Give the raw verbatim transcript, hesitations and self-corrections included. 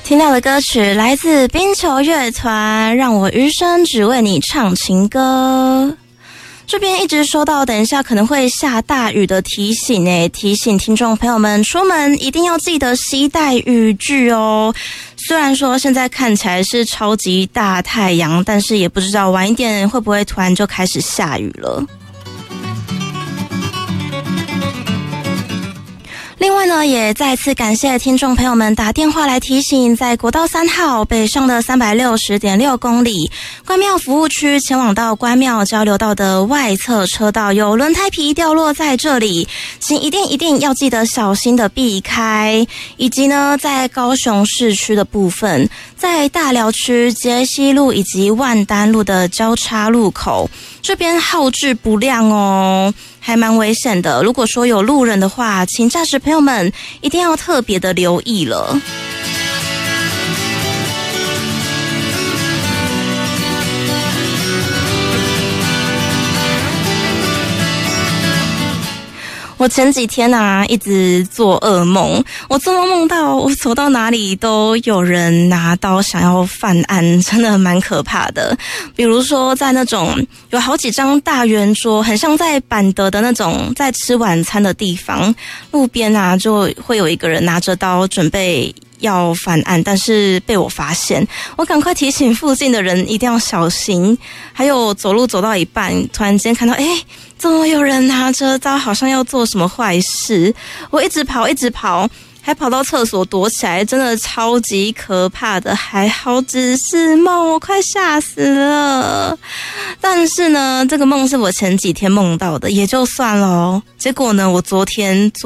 听到的歌曲来自冰球乐团，让我余生只为你唱情歌。这边一直收到等一下可能会下大雨的提醒诶，提醒听众朋友们出门一定要记得携带雨具哦。虽然说现在看起来是超级大太阳，但是也不知道晚一点会不会突然就开始下雨了。另外呢，也再次感谢听众朋友们打电话来提醒，在国道三号北上的 三百六十点六 公里关庙服务区前往到关庙交流道的外侧车道有轮胎皮掉落在这里，请一定一定要记得小心的避开。以及呢，在高雄市区的部分，在大寮区杰西路以及万丹路的交叉路口，这边号志不亮哦，还蛮危险的。如果说有路人的话，请驾驶朋友们一定要特别的留意了。我前几天啊一直做噩梦，我做梦梦到我走到哪里都有人拿刀想要犯案，真的蛮可怕的。比如说在那种有好几张大圆桌，很像在板德的那种在吃晚餐的地方，路边啊就会有一个人拿着刀准备要犯案，但是被我发现，我赶快提醒附近的人一定要小心。还有走路走到一半，突然间看到，诶，怎么有人拿着刀，好像要做什么坏事？我一直跑，一直跑，还跑到厕所躲起来，真的超级可怕的。还好只是梦，我快吓死了。但是呢，这个梦是我前几天梦到的，也就算了哦。结果呢，我昨天做